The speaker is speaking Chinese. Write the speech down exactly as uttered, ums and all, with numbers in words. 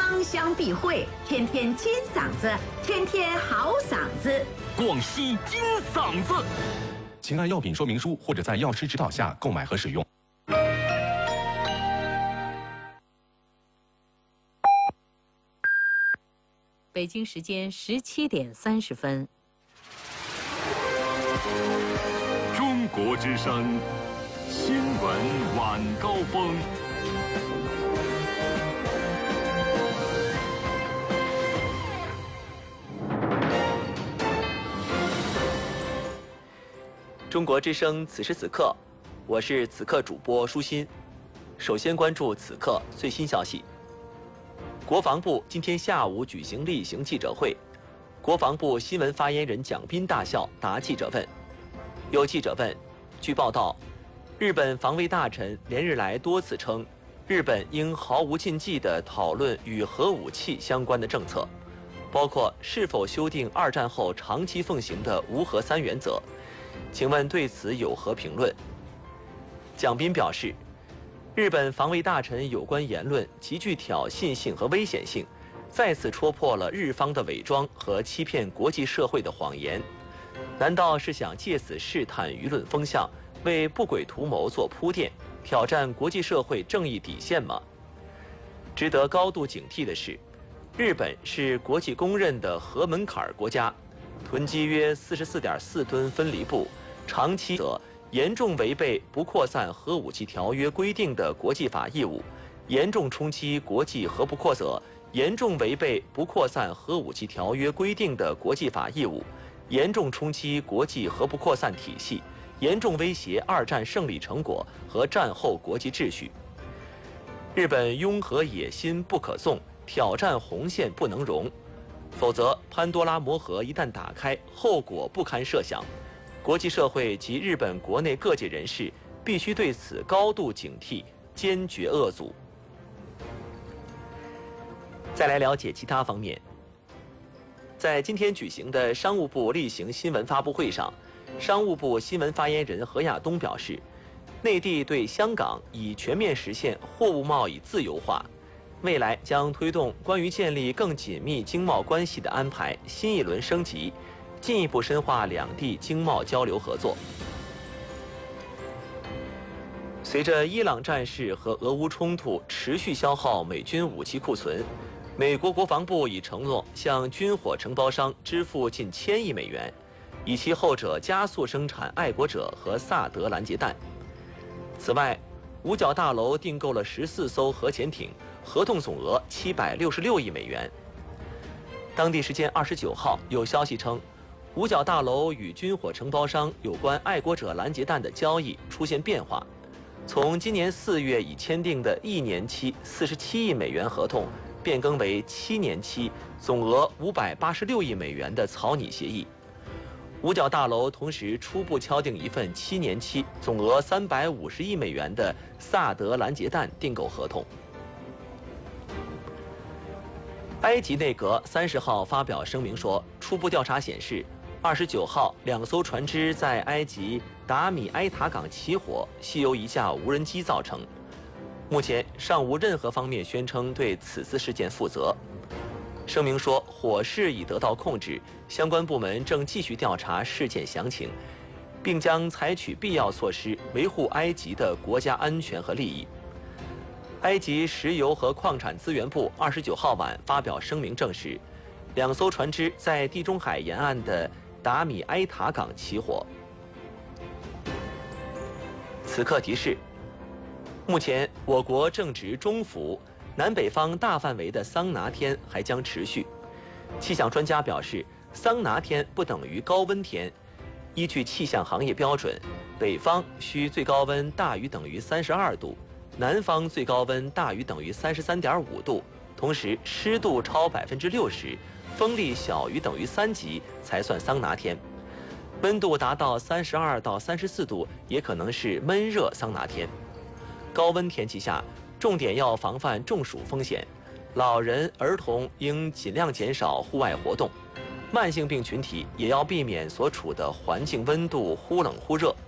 芳香避秽，天天金嗓子，天天好嗓子。 广西金嗓子， 请按药品说明书或者在药师指导下购买和使用。 北京时间十七点三十分。 中国之声新闻晚高峰。 中国之声此时此刻，我是此刻主播舒心。首先关注此刻最新消息。国防部今天下午举行例行记者会，国防部新闻发言人蒋斌大校答记者问。有记者问，据报道，日本防卫大臣连日来多次称，日本应毫无禁忌地讨论与核武器相关的政策，包括是否修订二战后长期奉行的无核三原则。请问对此有何评论？蒋斌表示，日本防卫大臣有关言论极具挑衅性和危险性，再次戳破了日方的伪装和欺骗国际社会的谎言。难道是想借此试探舆论风向，为不轨图谋做铺垫，挑战国际社会正义底线吗？值得高度警惕的是，日本是国际公认的核门槛国家，囤积约四十四点四吨分离布，长期则严重违背不扩散核武器条约规定的国际法义务，严重冲击国际核不扩则，严重违背不扩散核武器条约规定的国际法义务，严重冲击国际核不扩散体系，严重威胁二战胜利成果和战后国际秩序。日本拥核野心不可纵，挑战红线不能容，否则潘多拉魔盒一旦打开，后果不堪设想。国际社会及日本国内各界人士必须对此高度警惕，坚决遏阻。再来了解其他方面。在今天举行的商务部例行新闻发布会上，商务部新闻发言人何亚东表示，内地对香港已全面实现货物贸易自由化，未来将推动关于建立更紧密经贸关系的安排新一轮升级，进一步深化两地经贸交流合作。随着伊朗战事和俄乌冲突持续消耗美军武器库存，美国国防部已承诺向军火承包商支付近千亿美元，以期后者加速生产爱国者和萨德拦截弹。此外，五角大楼订购了十四艘核潜艇，合同总额七百六十六亿美元。当地时间二十九号，有消息称，五角大楼与军火承包商有关爱国者拦截弹的交易出现变化，从今年四月已签订的一年期四十七亿美元合同，变更为七年期总额五百八十六亿美元的草拟协议。五角大楼同时初步敲定一份七年期总额三百五十亿美元的萨德拦截弹订购合同。埃及内阁三十号发表声明说，初步调查显示，二十九号两艘船只在埃及达米埃塔港起火，系由一架无人机造成。目前尚无任何方面宣称对此次事件负责。声明说，火势已得到控制，相关部门正继续调查事件详情，并将采取必要措施维护埃及的国家安全和利益。埃及石油和矿产资源部二十九号晚发表声明证实，两艘船只在地中海沿岸的达米埃塔港起火。此刻提示：目前我国正值中伏，南北方大范围的桑拿天还将持续。气象专家表示，桑拿天不等于高温天。依据气象行业标准，北方需最高温大于等于三十二度，南方最高温大于等于三十三点五度，同时湿度超百分之六十，风力小于等于三级才算桑拿天。温度达到三十二到三十四度，也可能是闷热桑拿天。高温天气下，重点要防范中暑风险，老人、儿童应尽量减少户外活动。慢性病群体也要避免所处的环境温度忽冷忽热，